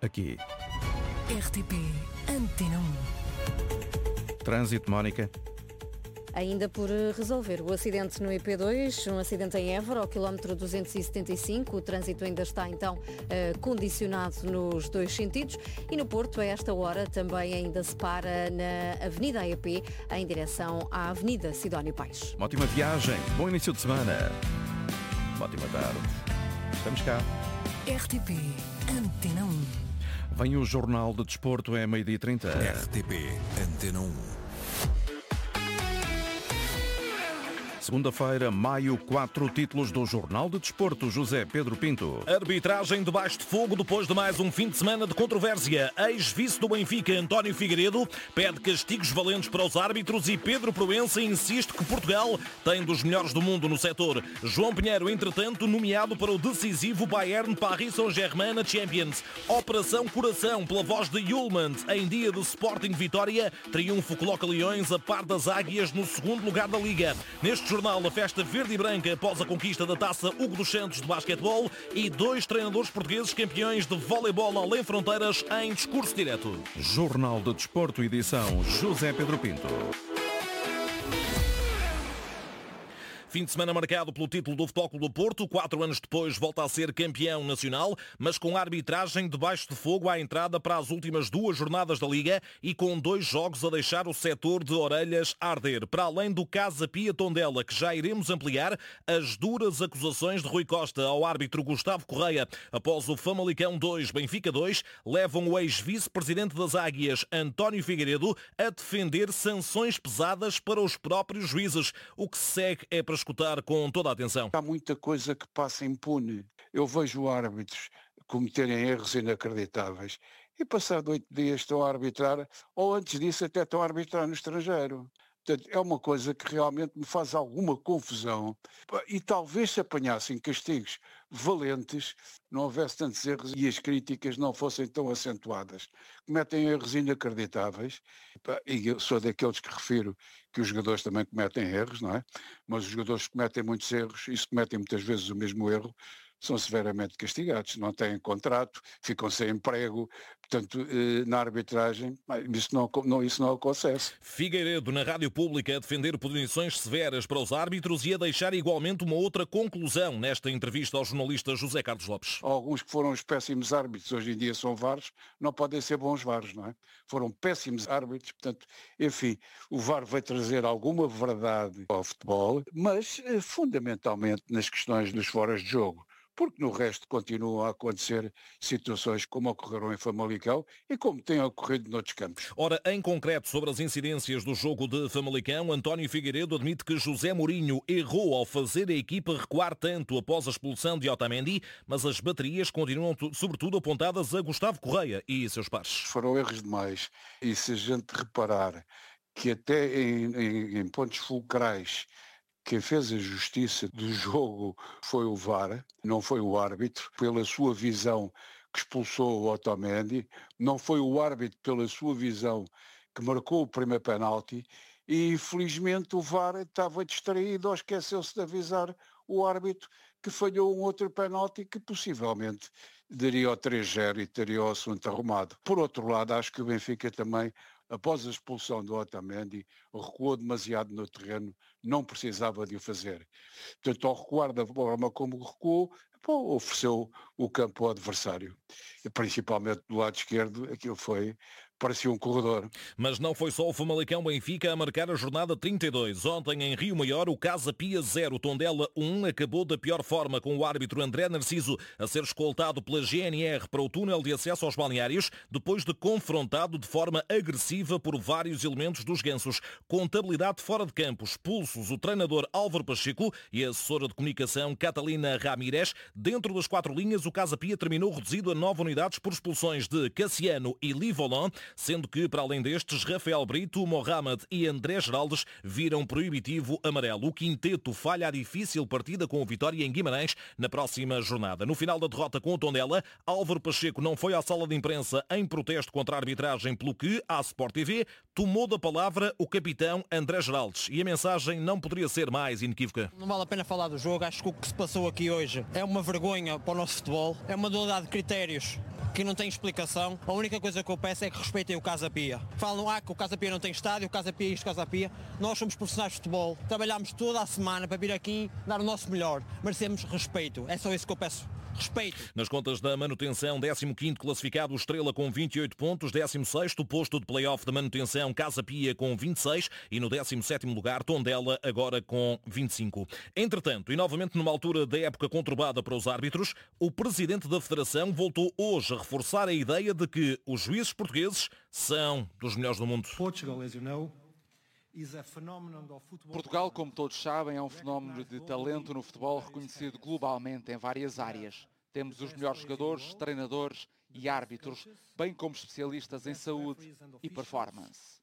aqui. RTP Antena 1. Trânsito, Mónica. Ainda por resolver o acidente no IP2, um acidente em Évora, ao quilómetro 275. O trânsito ainda está, então, condicionado nos dois sentidos. E no Porto, a esta hora, também ainda se para na Avenida AEP, em direção à Avenida Sidónio Paes. Uma ótima viagem, bom início de semana. Uma ótima tarde. Estamos cá. RTP Antena 1. Vem o Jornal de Desporto, é 12h30. RTP Antena 1. Segunda-feira, maio, 4 títulos do Jornal de Desporto. José Pedro Pinto. Arbitragem debaixo de fogo depois de mais um fim de semana de controvérsia. Ex-vice do Benfica, António Figueiredo, pede castigos valentes para os árbitros e Pedro Proença insiste que Portugal tem dos melhores do mundo no setor. João Pinheiro, entretanto, nomeado para o decisivo Bayern Paris Saint-Germain na Champions. Operação Coração, pela voz de Yulman, em dia de Sporting Vitória. Triunfo coloca Leões a par das Águias no segundo lugar da Liga. Neste jornal, a festa verde e branca após a conquista da taça Hugo dos Santos de basquetebol e 2 treinadores portugueses campeões de voleibol além fronteiras em discurso direto. Jornal de Desporto, edição José Pedro Pinto. Fim de semana marcado pelo título do Futebol Clube do Porto. 4 anos depois volta a ser campeão nacional, mas com a arbitragem debaixo de fogo à entrada para as últimas 2 jornadas da Liga e com 2 jogos a deixar o setor de orelhas a arder. Para além do Casa Pia Tondela, que já iremos ampliar, as duras acusações de Rui Costa ao árbitro Gustavo Correia após o Famalicão 2, Benfica 2, levam o ex-vice-presidente das Águias, António Figueiredo, a defender sanções pesadas para os próprios juízes. O que se segue é para escutar com toda a atenção. Há muita coisa que passa impune. Eu vejo árbitros cometerem erros inacreditáveis e passado 8 dias estão a arbitrar, ou antes disso até estão a arbitrar no estrangeiro. Portanto, é uma coisa que realmente me faz alguma confusão e talvez se apanhassem castigos valentes, não houvesse tantos erros e as críticas não fossem tão acentuadas. Cometem erros inacreditáveis e eu sou daqueles que refiro que os jogadores também cometem erros, não é? Mas os jogadores cometem muitos erros e se cometem muitas vezes o mesmo erro, são severamente castigados, não têm contrato, ficam sem emprego, portanto, na arbitragem, isso não acontece. Figueiredo, na Rádio Pública, a defender punições severas para os árbitros e a deixar igualmente uma outra conclusão nesta entrevista ao jornalista José Carlos Lopes. Alguns que foram os péssimos árbitros, hoje em dia são VARs, não podem ser bons VARs, não é? Foram péssimos árbitros, portanto, enfim, o VAR vai trazer alguma verdade ao futebol, mas fundamentalmente nas questões dos foras de jogo. Porque no resto continuam a acontecer situações como ocorreram em Famalicão e como têm ocorrido noutros campos. Ora, em concreto, sobre as incidências do jogo de Famalicão, António Figueiredo admite que José Mourinho errou ao fazer a equipa recuar tanto após a expulsão de Otamendi, mas as baterias continuam sobretudo apontadas a Gustavo Correia e seus pares. Foram erros demais e se a gente reparar que até em pontos fulcrais quem fez a justiça do jogo foi o VAR, não foi o árbitro, pela sua visão que expulsou o Otamendi, não foi o árbitro pela sua visão que marcou o primeiro penalti e felizmente o VAR estava distraído ou esqueceu-se de avisar o árbitro que falhou um outro penalti que possivelmente daria o 3-0 e teria o assunto arrumado. Por outro lado, acho que o Benfica também, após a expulsão do Otamendi, recuou demasiado no terreno, não precisava de o fazer. Portanto, ao recuar da forma como recuou, ofereceu o campo ao adversário. E principalmente do lado esquerdo, aquilo parecia um corredor. Mas não foi só o Famalicão Benfica a marcar a jornada 32. Ontem, em Rio Maior, o Casa Pia 0, Tondela 1, acabou da pior forma, com o árbitro André Narciso a ser escoltado pela GNR para o túnel de acesso aos balneários, depois de confrontado de forma agressiva por vários elementos dos Gansos. Contabilidade fora de campo, expulsos o treinador Álvaro Pacheco e a assessora de comunicação Catalina Ramírez. Dentro das 4 linhas, o Casa Pia terminou reduzido a 9 unidades por expulsões de Cassiano e Livolan, sendo que, para além destes, Rafael Brito, Mohamed e André Geraldes viram proibitivo amarelo. O quinteto falha a difícil partida com o Vitória em Guimarães na próxima jornada. No final da derrota com o Tondela, Álvaro Pacheco não foi à sala de imprensa em protesto contra a arbitragem, pelo que, à Sport TV, tomou da palavra o capitão André Geraldes. E a mensagem não poderia ser mais inequívoca. Não vale a pena falar do jogo, acho que o que se passou aqui hoje é uma vergonha para o nosso futebol, é uma dualidade de critérios que não tem explicação. A única coisa que eu peço é que respeitem o Casa Pia. Falam que o Casa Pia não tem estádio, o Casa Pia isto, o Casa Pia. Nós somos profissionais de futebol, trabalhamos toda a semana para vir aqui dar o nosso melhor. Merecemos respeito, é só isso que eu peço. Respeito. Nas contas da manutenção, 15º classificado Estrela com 28 pontos, 16º posto de play-off da manutenção Casa Pia com 26 e no 17º lugar Tondela agora com 25. Entretanto, e novamente numa altura da época conturbada para os árbitros, o presidente da Federação voltou hoje a reforçar a ideia de que os juízes portugueses são dos melhores do mundo. Portugal, como todos sabem, é um fenómeno de talento no futebol reconhecido globalmente em várias áreas. Temos os melhores jogadores, treinadores e árbitros, bem como especialistas em saúde e performance.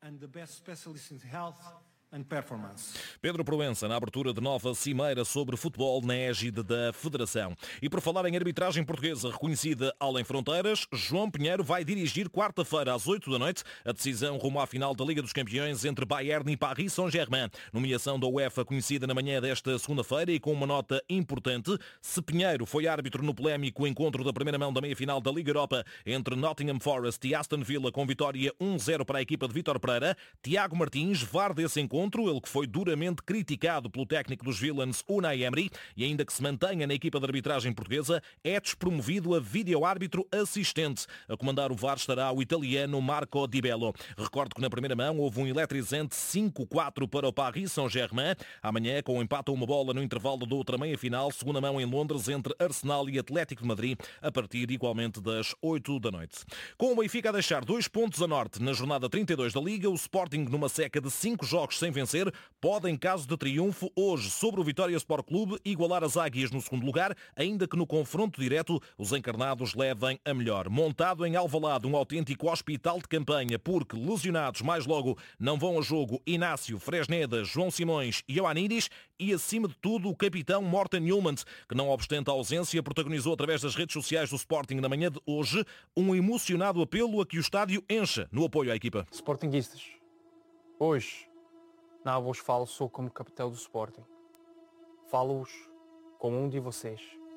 Pedro Proença, na abertura de nova cimeira sobre futebol na égide da Federação. E por falar em arbitragem portuguesa reconhecida além fronteiras, João Pinheiro vai dirigir quarta-feira às 8 da noite a decisão rumo à final da Liga dos Campeões entre Bayern e Paris Saint-Germain. Nomeação da UEFA conhecida na manhã desta segunda-feira e com uma nota importante. Se Pinheiro foi árbitro no polémico encontro da primeira mão da meia-final da Liga Europa entre Nottingham Forest e Aston Villa com vitória 1-0 para a equipa de Vítor Pereira, Tiago Martins, VAR desse encontro, ele que foi duramente criticado pelo técnico dos Villains, Unai Emery, e ainda que se mantenha na equipa de arbitragem portuguesa, é despromovido a vídeo-árbitro assistente. A comandar o VAR estará o italiano Marco Di Bello. Recordo que na primeira mão houve um eletrizante 5-4 para o Paris Saint-Germain. Amanhã, com o empate a uma bola no intervalo da outra meia-final, segunda mão em Londres entre Arsenal e Atlético de Madrid, a partir igualmente das 8 da noite. Com o Benfica a deixar 2 pontos a norte na jornada 32 da Liga, o Sporting numa seca de 5 jogos sem vencer, pode, em caso de triunfo hoje sobre o Vitória Sport Clube, igualar as Águias no segundo lugar, ainda que no confronto direto os encarnados levem a melhor. Montado em Alvalade um autêntico hospital de campanha, porque lesionados mais logo não vão a jogo Inácio, Fresneda, João Simões e Ioannidis e, acima de tudo, o capitão Morten Hjulmand, que não obstante a ausência, protagonizou através das redes sociais do Sporting na manhã de hoje um emocionado apelo a que o estádio encha no apoio à equipa. Sportinguistas, hoje não vos falo só como capitão do Sporting. Falo-vos como um de vocês.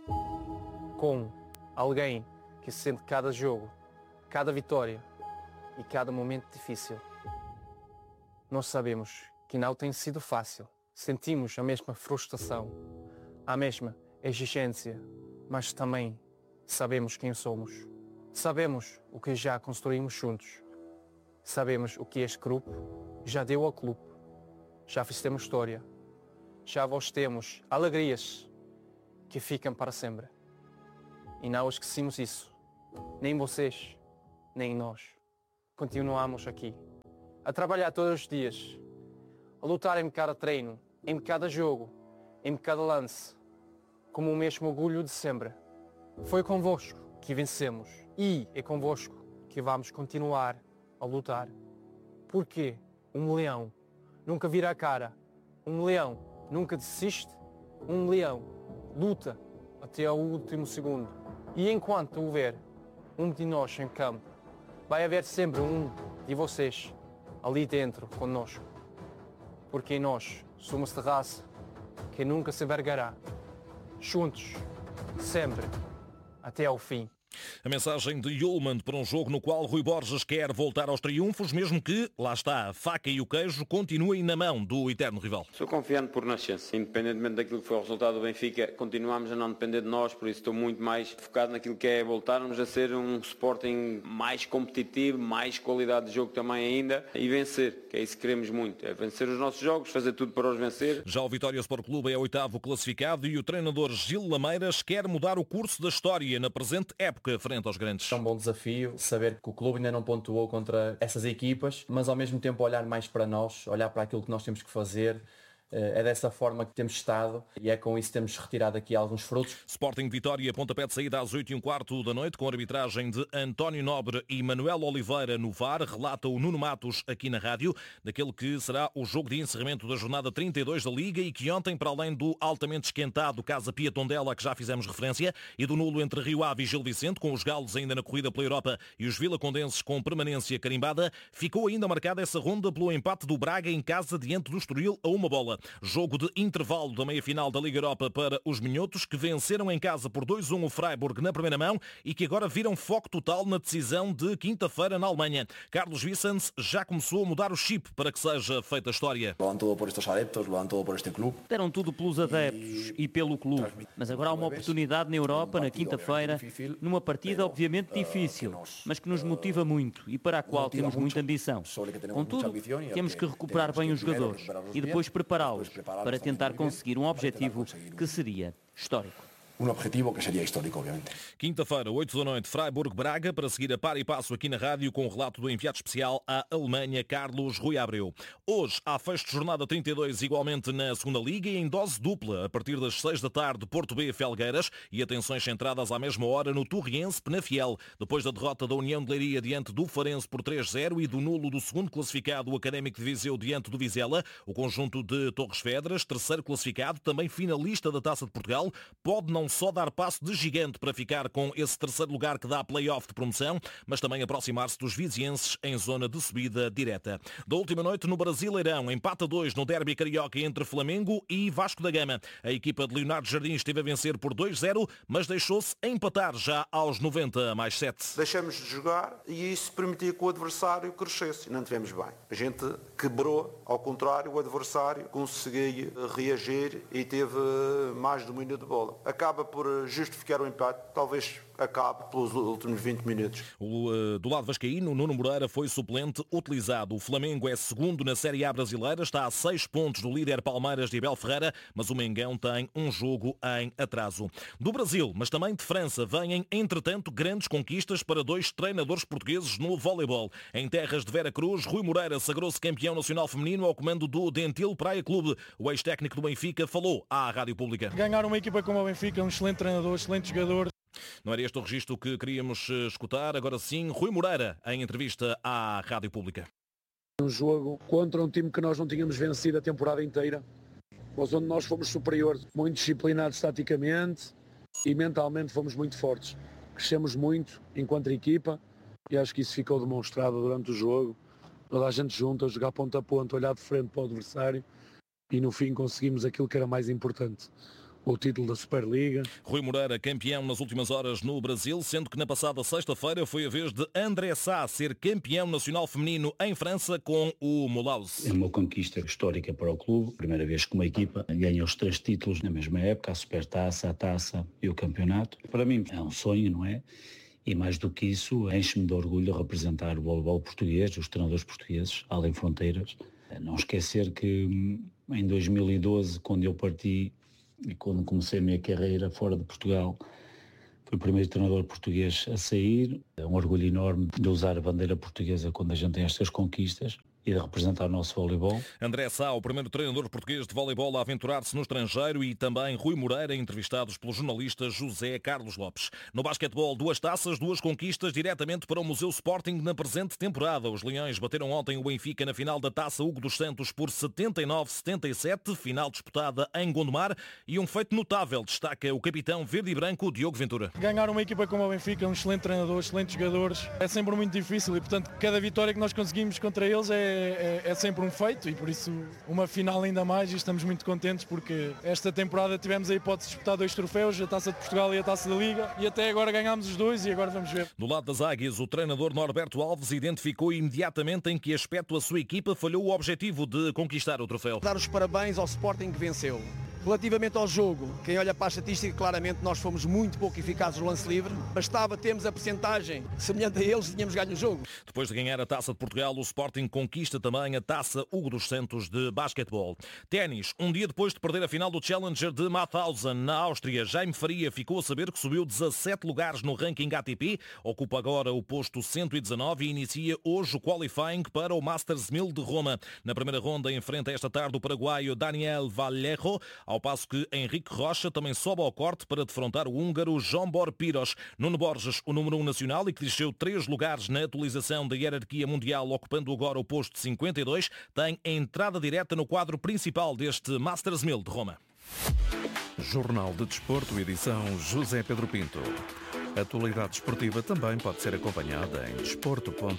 Como alguém que sente cada jogo, cada vitória e cada momento difícil. Nós sabemos que não tem sido fácil. Sentimos a mesma frustração, a mesma exigência, mas também sabemos quem somos. Sabemos o que já construímos juntos. Sabemos o que este grupo já deu ao clube. Já fizemos história. Já vos temos alegrias que ficam para sempre. E não esquecemos isso. Nem vocês, nem nós. Continuamos aqui. A trabalhar todos os dias. A lutar em cada treino, em cada jogo, em cada lance. Como o mesmo orgulho de sempre. Foi convosco que vencemos. E é convosco que vamos continuar a lutar. Porque um leão nunca vira a cara. Um leão nunca desiste. Um leão luta até ao último segundo. E enquanto houver um de nós em campo, vai haver sempre um de vocês ali dentro conosco. Porque nós somos de raça que nunca se envergará. Juntos, sempre, até ao fim. A mensagem de Hjulmand para um jogo no qual Rui Borges quer voltar aos triunfos, mesmo que, lá está, a faca e o queijo continuem na mão do eterno rival. Sou confiante por nascença, independentemente daquilo que foi o resultado do Benfica, continuamos a não depender de nós, por isso estou muito mais focado naquilo que é voltarmos a ser um Sporting mais competitivo, mais qualidade de jogo também ainda, e vencer, que é isso que queremos muito, é vencer os nossos jogos, fazer tudo para os vencer. Já o Vitória Sport Clube é 8º classificado e o treinador Gil Lameiras quer mudar o curso da história na presente época frente aos grandes. É um bom desafio saber que o clube ainda não pontuou contra essas equipas, mas ao mesmo tempo olhar mais para nós, olhar para aquilo que nós temos que fazer. É dessa forma que temos estado e é com isso que temos retirado aqui alguns frutos. Sporting Vitória, pontapé de saída às 8h15 da noite, com a arbitragem de António Nobre e Manuel Oliveira no VAR, relata o Nuno Matos aqui na rádio, daquele que será o jogo de encerramento da jornada 32 da Liga e que ontem, para além do altamente esquentado Casa Pia Tondela, que já fizemos referência, e do nulo entre Rio Ave e Gil Vicente, com os galos ainda na corrida pela Europa e os vilacondenses com permanência carimbada, ficou ainda marcada essa ronda pelo empate do Braga em casa diante do Estoril a uma bola. Jogo de intervalo da meia-final da Liga Europa para os minhotos, que venceram em casa por 2-1 o Freiburg na primeira mão e que agora viram foco total na decisão de quinta-feira na Alemanha. Carlos Vicens já começou a mudar o chip para que seja feita a história. Lo dan todo por estes adeptos, lo dan todo por este clube. Deram tudo pelos adeptos e pelo clube. Mas agora há uma oportunidade na Europa, na quinta-feira, numa partida obviamente difícil, mas que nos motiva muito e para a qual temos muita ambição. Contudo, temos que recuperar bem os jogadores e depois prepará-los para tentar conseguir um objetivo que seria histórico. Um objetivo que seria histórico, obviamente. Quinta-feira, 8 da noite, Freiburg-Braga, para seguir a par e passo aqui na rádio com o relato do enviado especial à Alemanha, Carlos Rui Abreu. Hoje há fecho de jornada 32 igualmente na segunda Liga e em dose dupla, a partir das 6 da tarde, Porto B, Felgueiras e atenções centradas à mesma hora no Torriense, Penafiel. Depois da derrota da União de Leiria diante do Farense por 3-0 e do nulo do segundo classificado, o Académico de Viseu diante do Vizela, o conjunto de Torres Vedras, terceiro classificado, também finalista da Taça de Portugal, pode não só dar passo de gigante para ficar com esse terceiro lugar que dá play-off de promoção, mas também aproximar-se dos vizienses em zona de subida direta. Da última noite no Brasileirão, empate a 2 no derby carioca entre Flamengo e Vasco da Gama. A equipa de Leonardo Jardim esteve a vencer por 2-0, mas deixou-se empatar já aos 90+7. Deixamos de jogar e isso permitia que o adversário crescesse. Não tivemos bem. A gente quebrou, ao contrário, o adversário conseguia reagir e teve mais domínio de bola. Acaba por justificar o empate, talvez acabe pelos últimos 20 minutos. Do lado vascaíno, Nuno Moreira foi suplente utilizado. O Flamengo é segundo na Série A brasileira, está a 6 pontos do líder Palmeiras de Abel Ferreira, mas o Mengão tem um jogo em atraso. Do Brasil, mas também de França, vêm, entretanto, grandes conquistas para 2 treinadores portugueses no voleibol. Em terras de Veracruz, Rui Moreira sagrou-se campeão nacional feminino ao comando do Dentil Praia Clube. O ex-técnico do Benfica falou à Rádio Pública. Ganhar uma equipa como o Benfica, um excelente treinador, excelente jogador. Não era este o registro que queríamos escutar. Agora sim, Rui Moreira, em entrevista à Rádio Pública. Um jogo contra um time que nós não tínhamos vencido a temporada inteira, mas onde nós fomos superiores, muito disciplinados taticamente e mentalmente fomos muito fortes. Crescemos muito enquanto equipa e acho que isso ficou demonstrado durante o jogo. Toda a gente junta, jogar ponta a ponta, olhar de frente para o adversário e no fim conseguimos aquilo que era mais importante. O título da Superliga. Rui Moreira, campeão nas últimas horas no Brasil, sendo que na passada sexta-feira foi a vez de André Sá ser campeão nacional feminino em França com o Mulhouse. É uma conquista histórica para o clube, primeira vez que uma equipa ganha os 3 títulos na mesma época, a Supertaça, a Taça e o Campeonato. Para mim é um sonho, não é? E mais do que isso, enche-me de orgulho representar o voleibol português, os treinadores portugueses, além fronteiras. Não esquecer que em 2012, quando eu parti, e quando comecei a minha carreira fora de Portugal, fui o primeiro treinador português a sair. É um orgulho enorme de usar a bandeira portuguesa quando a gente tem estas conquistas e de representar o nosso voleibol. André Sá, o primeiro treinador português de voleibol a aventurar-se no estrangeiro, e também Rui Moreira, entrevistados pelo jornalista José Carlos Lopes. No basquetebol, 2 taças, 2 conquistas diretamente para o Museu Sporting na presente temporada. Os Leões bateram ontem o Benfica na final da Taça Hugo dos Santos por 79-77, final disputada em Gondomar, e um feito notável destaca o capitão verde e branco Diogo Ventura. Ganhar uma equipa como o Benfica, um excelente treinador, excelentes jogadores, é sempre muito difícil e, portanto, cada vitória que nós conseguimos contra eles é sempre um feito, e por isso uma final ainda mais, e estamos muito contentes porque esta temporada tivemos a hipótese de disputar 2 troféus, a Taça de Portugal e a Taça da Liga, e até agora ganhámos os 2 e agora vamos ver. Do lado das Águias, o treinador Norberto Alves identificou imediatamente em que aspecto a sua equipa falhou o objetivo de conquistar o troféu. Dar os parabéns ao Sporting que venceu. Relativamente ao jogo, quem olha para a estatística, claramente nós fomos muito pouco eficazes no lance livre. Bastava termos a percentagem semelhante a eles e tínhamos ganho o jogo. Depois de ganhar a Taça de Portugal, o Sporting conquista também a Taça Hugo dos Santos de basquetebol. Ténis, um dia depois de perder a final do Challenger de Mauthausen, na Áustria, Jaime Faria ficou a saber que subiu 17 lugares no ranking ATP, ocupa agora o posto 119 e inicia hoje o qualifying para o Masters 1000 de Roma. Na primeira ronda enfrenta esta tarde o paraguaio Daniel Vallejo, ao passo que Henrique Rocha também sobe ao corte para defrontar o húngaro Zsombor Piros. Nuno Borges, o número 1 nacional e que desceu 3 lugares na atualização da hierarquia mundial, ocupando agora o posto 52, tem entrada direta no quadro principal deste Masters 1000 de Roma. Jornal de Desporto, edição José Pedro Pinto. A atualidade esportiva também pode ser acompanhada em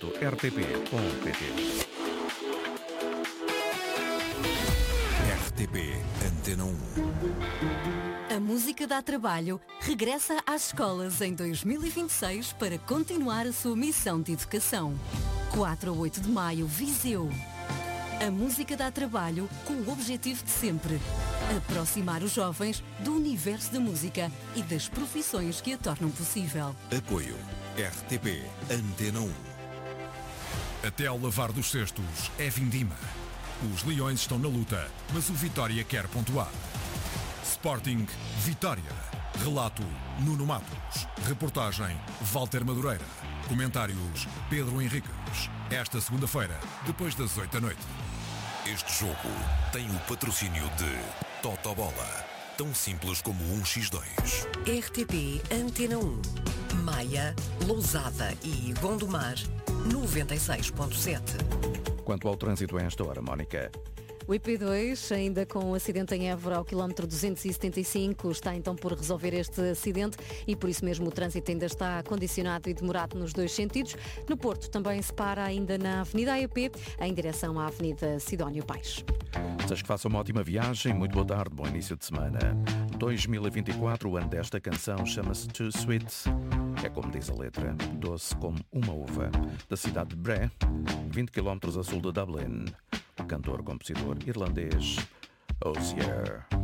desporto.rtp.pt. RTP RTP Antena 1. A música dá trabalho regressa às escolas em 2026 para continuar a sua missão de educação. 4 a 8 de maio, Viseu. A música dá trabalho com o objetivo de sempre: aproximar os jovens do universo da música e das profissões que a tornam possível. Apoio RTP Antena 1. Até ao lavar dos cestos é Vindima. Os Leões estão na luta, mas o Vitória quer pontuar. Sporting Vitória. Relato Nuno Matos. Reportagem Walter Madureira. Comentários Pedro Henriques. Esta segunda-feira, depois das 8 da noite. Este jogo tem o patrocínio de Totobola. Tão simples como 1x2. RTP Antena 1. Maia, Lousada e Gondomar 96.7. Quanto ao trânsito a esta hora, Mónica. O IP2, ainda com um acidente em Évora ao quilómetro 275, está então por resolver este acidente e por isso mesmo o trânsito ainda está condicionado e demorado nos dois sentidos. No Porto também se para ainda na Avenida AEP, em direção à Avenida Sidónio Paes. Desejo que façam uma ótima viagem, muito boa tarde, bom início de semana. 2024, o ano desta canção chama-se Too Sweet. É como diz a letra, doce como uma uva. Da cidade de Bray, 20 km a sul de Dublin. O cantor-compositor irlandês Osier.